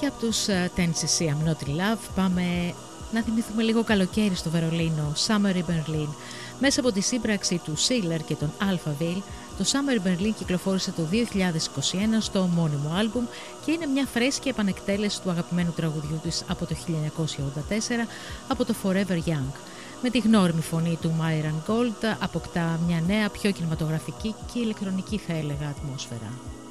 Και από τους Tennessee I'm Not in Love πάμε να θυμηθούμε λίγο καλοκαίρι στο Βερολίνο, Summer in Berlin. Μέσα από τη σύμπραξη του Sealer και των Alphaville, το Summer in Berlin κυκλοφόρησε το 2021 στο ομώνυμο άλμπουμ και είναι μια φρέσκια επανεκτέλεση του αγαπημένου τραγουδιού της από το 1984 από το Forever Young. Με τη γνώριμη φωνή του Myron Gold αποκτά μια νέα, πιο κινηματογραφική και ηλεκτρονική, θα έλεγα, ατμόσφαιρα.